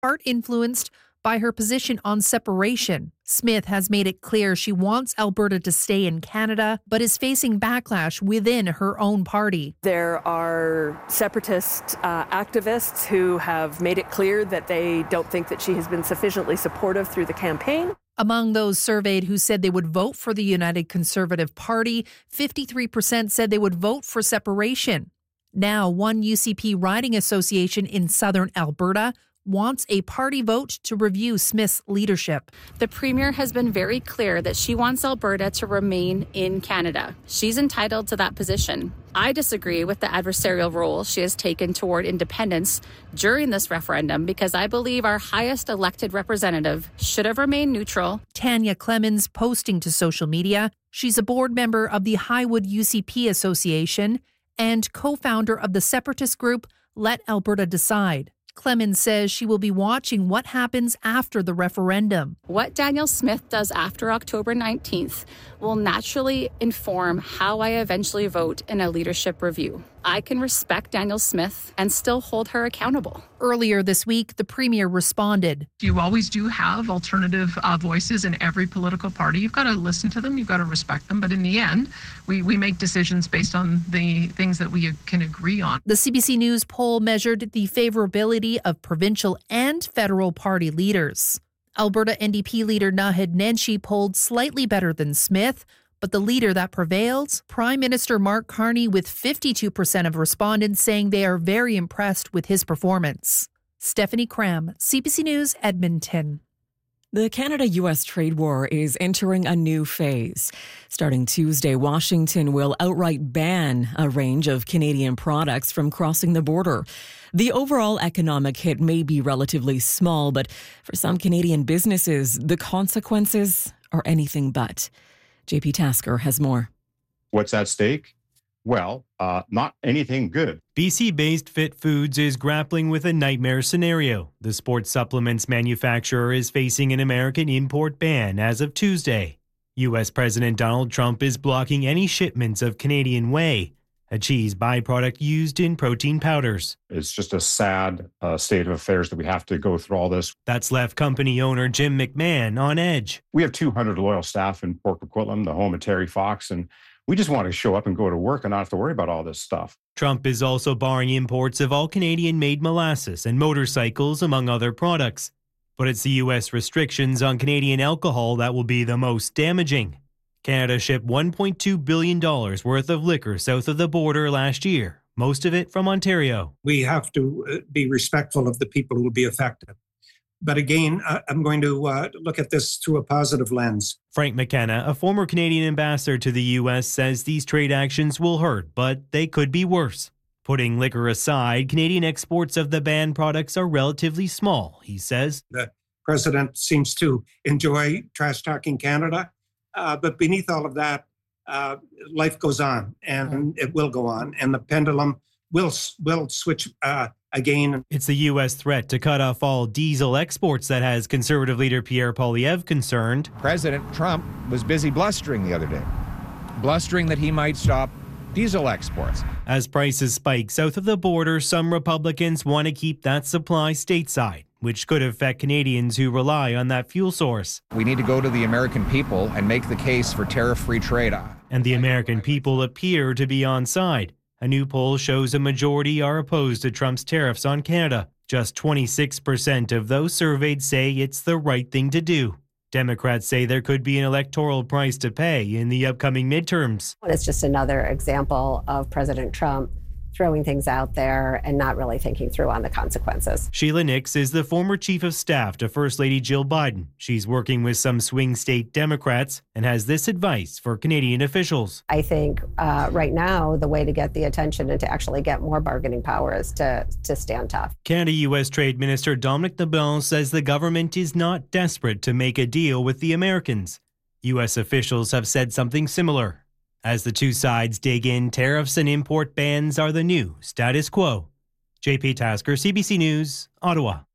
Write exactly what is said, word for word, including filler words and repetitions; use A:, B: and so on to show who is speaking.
A: part influenced by her position on separation. Smith has made it clear she wants Alberta to stay in Canada, but is facing backlash within her own party.
B: There are separatist uh, activists who have made it clear that they don't think that she has been sufficiently supportive through the campaign.
A: Among those surveyed who said they would vote for the United Conservative Party, fifty-three percent said they would vote for separation. Now, one U C P riding association in southern Alberta wants a party vote to review Smith's leadership.
C: The Premier has been very clear that she wants Alberta to remain in Canada. She's entitled to that position. I disagree with the adversarial role she has taken toward independence during this referendum because I believe our highest elected representative should have remained neutral.
A: Tanya Clemens posting to social media. She's a board member of the Highwood U C P Association and co-founder of the separatist group Let Alberta Decide. Clemens says she will be watching what happens after the referendum.
C: What Danielle Smith does after October nineteenth will naturally inform how I eventually vote in a leadership review. I can respect Danielle Smith and still hold her accountable.
A: Earlier this week, the Premier responded.
D: You always do have alternative uh, voices in every political party. You've got to listen to them. You've got to respect them. But in the end, we, we make decisions based on the things that we can agree on.
A: The C B C News poll measured the favorability of provincial and federal party leaders. Alberta N D P leader Naheed Nenshi polled slightly better than Smith, but the leader that prevails, Prime Minister Mark Carney, with fifty-two percent of respondents saying they are very impressed with his performance. Stephanie Cram, C B C News, Edmonton.
E: The Canada-U S trade war is entering a new phase. Starting Tuesday, Washington will outright ban a range of Canadian products from crossing the border. The overall economic hit may be relatively small, but for some Canadian businesses, the consequences are anything but. J P Tasker has more.
F: What's at stake? Well, uh, not anything good.
G: B C-based Fit Foods is grappling with a nightmare scenario. The sports supplements manufacturer is facing an American import ban as of Tuesday. U S President Donald Trump is blocking any shipments of Canadian whey, a cheese byproduct used in protein powders.
F: It's just a sad uh, state of affairs that we have to go through all this.
G: That's left company owner Jim McMahon on edge.
F: We have two hundred loyal staff in Port Coquitlam, the home of Terry Fox, and we just want to show up and go to work and not have to worry about all this stuff.
G: Trump is also barring imports of all Canadian-made molasses and motorcycles, among other products. But it's the U S restrictions on Canadian alcohol that will be the most damaging. Canada shipped one point two billion dollars worth of liquor south of the border last year, most of it from Ontario.
H: We have to be respectful of the people who will be affected. But again, I'm going to uh, look at this through a positive lens.
G: Frank McKenna, a former Canadian ambassador to the U S, says these trade actions will hurt, but they could be worse. Putting liquor aside, Canadian exports of the banned products are relatively small, he says.
H: The president seems to enjoy trash-talking Canada, uh, but beneath all of that, uh, life goes on, and it will go on, and the pendulum will will switch uh, again.
G: It's the U S threat to cut off all diesel exports that has Conservative leader Pierre Poilievre concerned.
I: President Trump was busy blustering the other day, blustering that he might stop diesel exports.
G: As prices spike south of the border, some Republicans want to keep that supply stateside, which could affect Canadians who rely on that fuel source.
I: We need to go to the American people and make the case for tariff-free trade.
G: And the American people appear to be on side. A new poll shows a majority are opposed to Trump's tariffs on Canada. Just twenty-six percent of those surveyed say it's the right thing to do. Democrats say there could be an electoral price to pay in the upcoming midterms.
J: It's just another example of President Trump throwing things out there and not really thinking through on the consequences.
G: Sheila Nix is the former chief of staff to First Lady Jill Biden. She's working with some swing state Democrats and has this advice for Canadian officials.
J: I think uh, right now the way to get the attention and to actually get more bargaining power is to, to stand tough.
G: Canada-U S Trade Minister Dominic LeBlanc says the government is not desperate to make a deal with the Americans. U S officials have said something similar. As the two sides dig in, tariffs and import bans are the new status quo. J P Tasker, C B C News, Ottawa.